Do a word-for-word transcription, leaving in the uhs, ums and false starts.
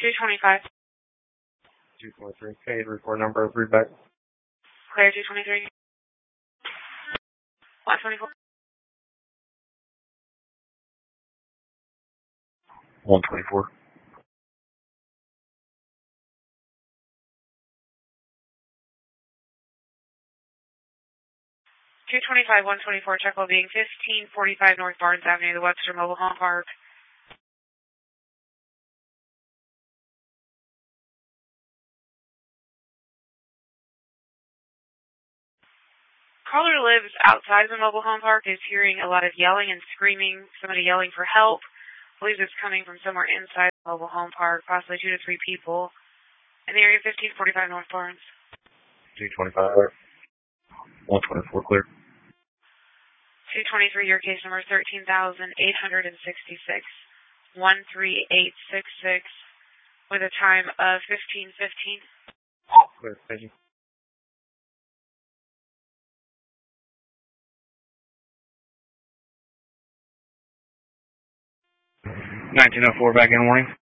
two twenty-five. two twenty-three. Okay, report number, read back. Clear two twenty-three. one twenty-four. one twenty-four. two twenty-five, one twenty-four, check well being fifteen forty-five North Barnes Avenue, the Webster Mobile Home Park. Caller lives outside the mobile home park, is hearing a lot of yelling and screaming, somebody yelling for help. Believes it's coming from somewhere inside the mobile home park, possibly two to three people. In the area fifteen forty-five North Barnes. two twenty-five, clear. one twenty-four, clear. two twenty-three, your case number thirteen thousand eight hundred sixty-six. one three eight six six with a time of fifteen fifteen. Clear, thank you. nineteen oh four, back in warning.